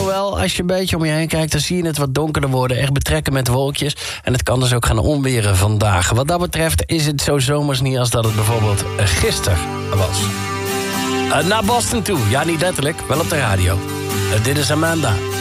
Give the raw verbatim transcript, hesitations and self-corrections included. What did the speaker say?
Alhoewel, als je een beetje om je heen kijkt, dan zie je het wat donkerder worden. Echt betrekken met wolkjes. En het kan dus ook gaan onweren vandaag. Wat dat betreft is het zo zomers niet als dat het bijvoorbeeld uh, gisteren was. Uh, naar Boston toe. Ja, niet letterlijk. Wel op de radio. Uh, dit is Amanda.